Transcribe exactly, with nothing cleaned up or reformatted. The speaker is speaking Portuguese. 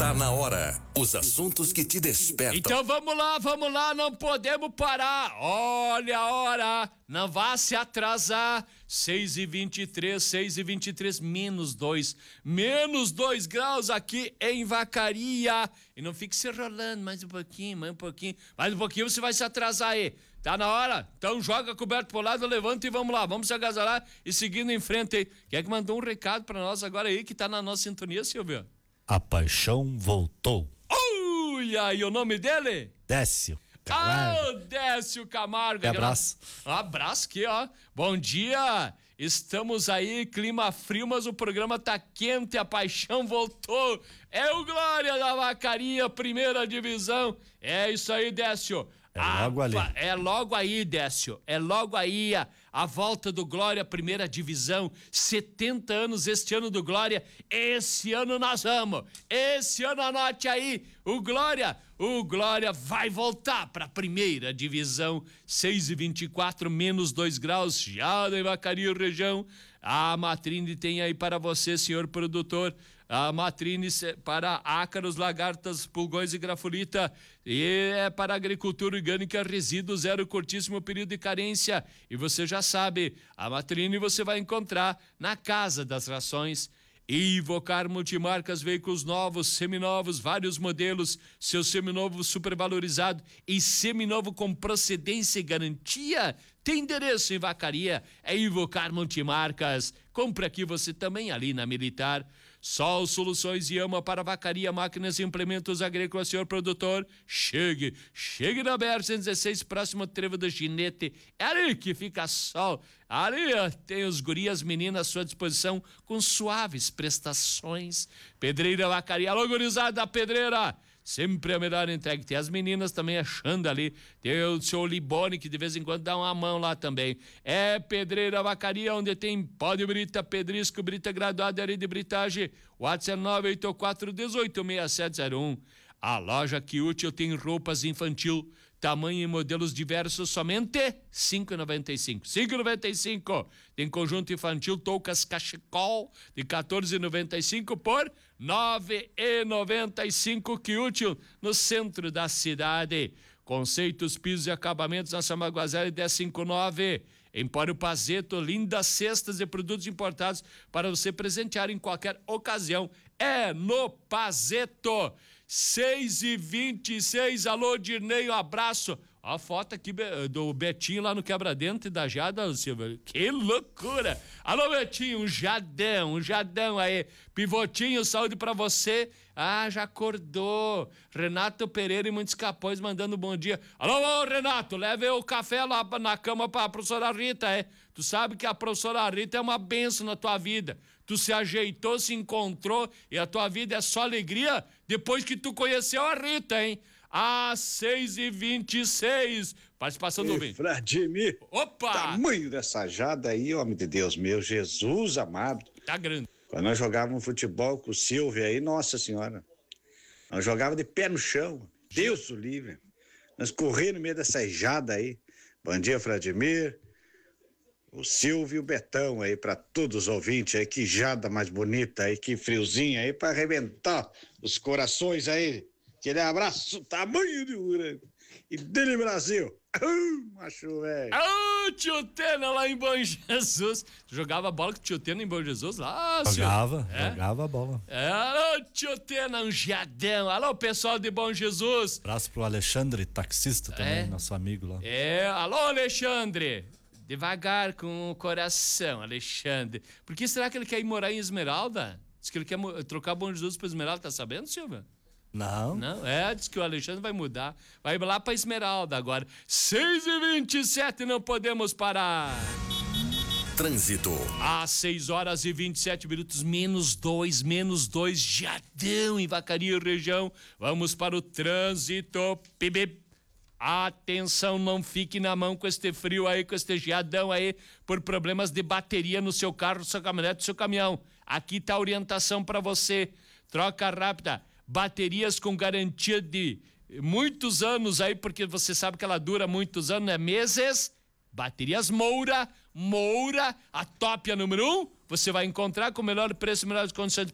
Tá na hora. Os assuntos que te despertam. Então vamos lá, vamos lá, não podemos parar. Olha a hora, não vá se atrasar. seis e vinte e três, seis e vinte e três, menos dois. Menos dois graus aqui em Vacaria. E não fique se rolando mais um pouquinho, mais um pouquinho. Mais um pouquinho você vai se atrasar aí. Tá na hora? Então joga coberto pro lado, levanta e vamos lá. Vamos se agasalhar e seguindo em frente aí. Quem é que mandou um recado pra nós agora aí que tá na nossa sintonia, Silvio? A paixão voltou. Ui, aí o nome dele? Décio. Ah, o Décio Camargo. Que abraço. Um abraço aqui, ó. Bom dia. Estamos aí, clima frio, mas o programa tá quente, a paixão voltou. É o Glória da Vacaria, primeira divisão. É isso aí, Décio. É logo ali. É logo aí, Décio. É logo aí a, a volta do Glória, primeira divisão. setenta anos este ano do Glória. Esse ano nós vamos. Esse ano anote aí. O Glória, o Glória vai voltar para a primeira divisão. seis e vinte e quatro, menos dois graus. Já em Vacaria, região. A Matrine tem aí para você, senhor produtor. A Matrine para ácaros, lagartas, pulgões e grafulita. E é para agricultura orgânica, resíduos, zero curtíssimo período de carência. E você já sabe, a Matrine você vai encontrar na Casa das Rações. Ivocar Multimarcas, veículos novos, seminovos, vários modelos, seu seminovo supervalorizado e seminovo com procedência e garantia. Tem endereço em Vacaria, é Ivocar Multimarcas. Compre aqui você também ali na Militar. Sol Soluções e Ama para Vacaria, máquinas e implementos agrícolas, senhor produtor. Chegue, chegue na B R cento e dezesseis, próximo ao Trevo do Ginete. É ali que fica Sol. Ali ó, tem os gurias meninas à sua disposição com suaves prestações. Pedreira Vacaria, alô gurizada da Pedreira. Sempre a melhor entrega. Tem as meninas também achando ali. Tem o seu Libone, que de vez em quando dá uma mão lá também. É Pedreira Vacaria, onde tem pó de brita, pedrisco, brita graduada, área de britagem. WhatsApp nove oito quatro, um oito, seis sete zero um. A loja Que Útil tem roupas infantil, tamanho e modelos diversos, somente cinco reais e noventa e cinco centavos. cinco reais e noventa e cinco centavos. Tem conjunto infantil, toucas cachecol de quatorze reais e noventa e cinco centavos por nove reais e noventa e cinco centavos. Que Útil, no centro da cidade. Conceitos, pisos e acabamentos na Samaguazela dez cinquenta e nove. Empório Pazeto, lindas cestas e produtos importados para você presentear em qualquer ocasião. É no Pazeto. seis e vinte e seis, alô Dirnei, um abraço. A foto aqui do Betinho lá no Quebra-Dente da Jada, Silvio. Que loucura! Alô, Betinho, um jadão, um jadão aí. Pivotinho, saúde pra você. Ah, já acordou. Renato Pereira e muitos capões mandando bom dia. Alô, ô, Renato, leve o café lá na cama pra professora Rita, é? Tu sabe que a professora Rita é uma benção na tua vida. Tu se ajeitou, se encontrou e a tua vida é só alegria depois que tu conheceu a Rita, hein? Às seis e vinte e seis. Participação do ouvinte. Vladimir. Opa! Tamanho dessa jada aí, homem de Deus meu, Jesus amado. Tá grande. Quando nós jogávamos futebol com o Silvio aí, nossa senhora. Nós jogávamos de pé no chão. Deus o livre. Nós corremos no meio dessa jada aí. Bom dia, Vladimir. O Silvio e o Betão aí, pra todos os ouvintes aí. Que jada mais bonita aí, que friozinho aí, pra arrebentar os corações aí. Aquele abraço, tamanho de grande. E dele, Brasil. Ah, macho, velho. Ah, tio Tena lá em Bom Jesus. Jogava bola com o tio Tena em Bom Jesus lá, Jogava, é? jogava a bola. É, alô, tio Tena, um jadão. Alô, pessoal de Bom Jesus. Abraço pro Alexandre, taxista também, É. nosso amigo lá. É, alô, Alexandre. Devagar com o coração, Alexandre. Por que será que ele quer ir morar em Esmeralda? Diz que ele quer mo- trocar Bom Jesus pra Esmeralda, tá sabendo, Silvia? Não. Não, é, diz que o Alexandre vai mudar. Vai lá pra Esmeralda agora. seis e vinte e sete, não podemos parar. Trânsito. Às seis horas e vinte e sete minutos, menos dois, menos dois, jadão em Vacaria, região. Vamos para o trânsito. Pibip. Atenção, não fique na mão com este frio aí, com este geadão aí, por problemas de bateria no seu carro, no seu caminhonete, no seu caminhão. Aqui tá a orientação para você. Troca rápida. Baterias com garantia de muitos anos aí, porque você sabe que ela dura muitos anos, é meses. Baterias Moura, Moura, a top a número um, você vai encontrar com o melhor preço, melhores condições de